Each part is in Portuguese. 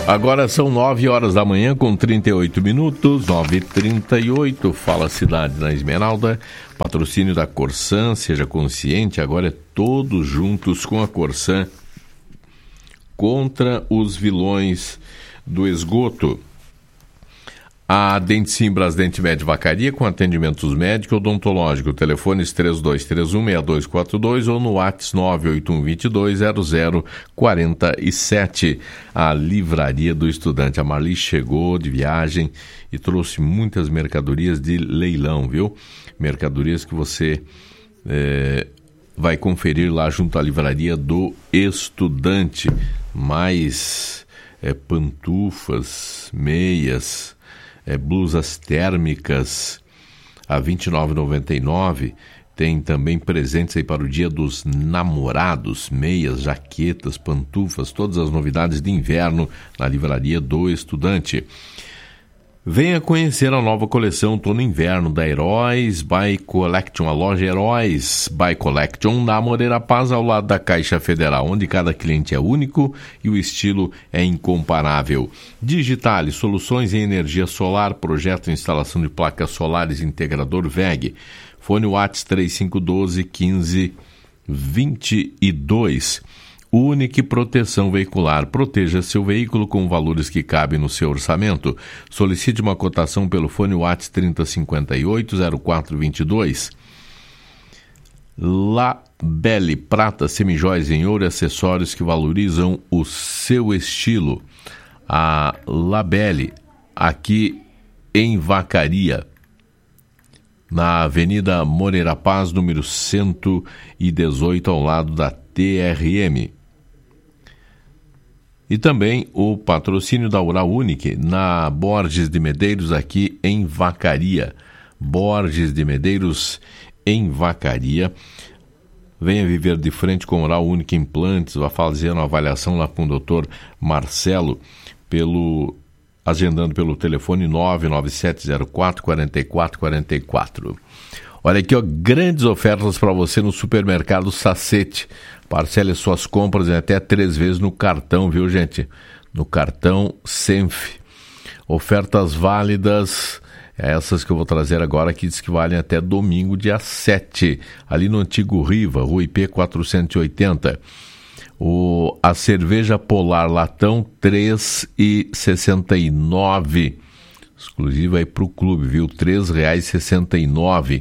Agora são 9 horas da manhã com 38 minutos, 9h38, fala Cidade na Esmeralda, patrocínio da Corsan, seja consciente, agora é todos juntos com a Corsan contra os vilões do esgoto. A Dentim Brasdente Med Vacaria com atendimentos médico e odontológico, telefones 3231-6242 ou no WhatsApp 981220047. A Livraria do Estudante. A Marli chegou de viagem e trouxe muitas mercadorias de leilão, viu? Mercadorias que você vai conferir lá junto à Livraria do Estudante. Mais pantufas, meias, blusas térmicas a R$ 29,99. Tem também presentes aí para o Dia dos Namorados, meias, jaquetas, pantufas, todas as novidades de inverno na Livraria do Estudante. Venha conhecer a nova coleção Outono e Inverno da Heróis by Collection, a loja Heróis by Collection na Moreira Paz, ao lado da Caixa Federal, onde cada cliente é único e o estilo é incomparável. Digitale, soluções em energia solar, projeto e instalação de placas solares, integrador WEG. Fone WhatsApp 3512-1522. Unique Proteção Veicular. Proteja seu veículo com valores que cabem no seu orçamento. Solicite uma cotação pelo fone WhatsApp 3058-0422. La Belle Prata, semijóias em ouro e acessórios que valorizam o seu estilo. A La Belle, aqui em Vacaria, na Avenida Moreira Paz, número 118, ao lado da TRM. E também o patrocínio da Oral Unique na Borges de Medeiros, aqui em Vacaria. Borges de Medeiros, em Vacaria. Venha viver de frente com Oral Unique Implantes, vai fazer uma avaliação lá com o Dr. Marcelo, agendando pelo telefone 99704-4444. Olha aqui, ó, grandes ofertas para você no Supermercado Sacete. Parcele suas compras em até 3 vezes no cartão, viu, gente? No cartão Senf. Ofertas válidas, essas que eu vou trazer agora, que diz que valem até domingo, dia 7, ali no Antigo Riva, Rua IP 480. A cerveja Polar Latão, R$ 3,69. Exclusiva aí para o clube, viu? R$ 3,69.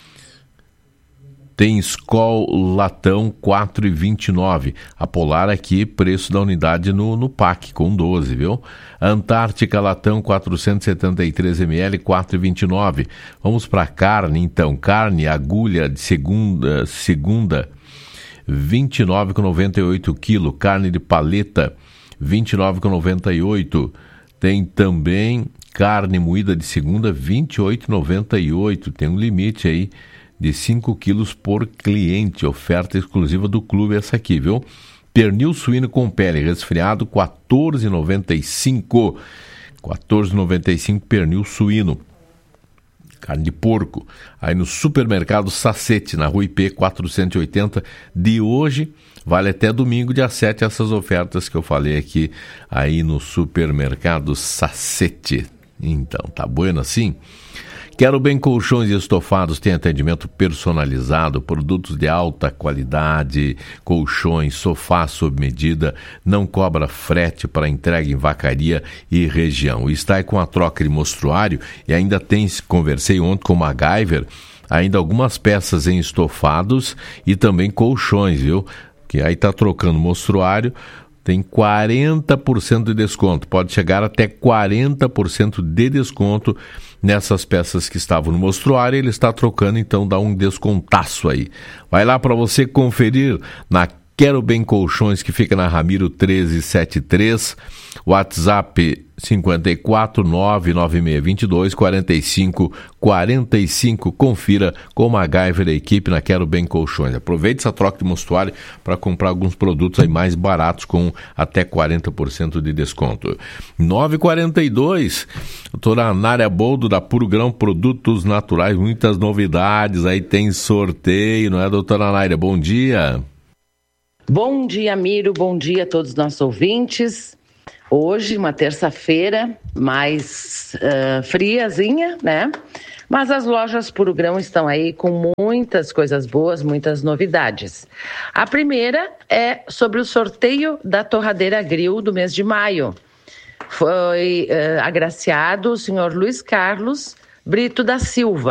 Tem Skol Latão, R$ 4,29. A Polar aqui, preço da unidade no PAC, com 12, viu? Antártica Latão, 473 ml, R$ 4,29. Vamos para carne, então. Carne, agulha de segunda, R$ 29,98 quilo. Carne de paleta, R$ 29,98. Tem também carne moída de segunda, R$ 28,98. Tem um limite aí de 5 quilos por cliente. Oferta exclusiva do clube essa aqui, viu? Pernil suíno com pele resfriado, R$ 14,95. R$ 14,95 pernil suíno. Carne de porco. Aí no Supermercado Sacete, na Rua IP 480, de hoje, vale até domingo, dia 7, essas ofertas que eu falei aqui, aí no Supermercado Sacete. Então, tá bueno assim? Quero Bem Colchões e Estofados, tem atendimento personalizado, produtos de alta qualidade, colchões, sofá sob medida, não cobra frete para entrega em Vacaria e região. Está aí com a troca de mostruário e ainda tem, conversei ontem com o MacGyver, ainda algumas peças em estofados e também colchões, viu? Que aí tá trocando mostruário, tem 40% de desconto, pode chegar até 40% de desconto nessas peças que estavam no mostruário. Ele está trocando, então dá um descontaço aí. Vai lá para você conferir na Quero Bem Colchões, que fica na Ramiro 1373, WhatsApp 54996224545. Confira com o MacGyver e a equipe na Quero Bem Colchões. Aproveite essa troca de mostruário para comprar alguns produtos aí mais baratos com até 40% de desconto. 9h42, doutora Nária Boldo da Puro Grão Produtos Naturais, muitas novidades, aí tem sorteio, não é, doutora Nária? Bom dia. Bom dia, Miro, bom dia a todos os nossos ouvintes. Hoje, uma terça-feira mais friazinha, né? Mas as lojas Puro Grão estão aí com muitas coisas boas, muitas novidades. A primeira é sobre o sorteio da torradeira grill do mês de maio. Foi agraciado o senhor Luiz Carlos Brito da Silva.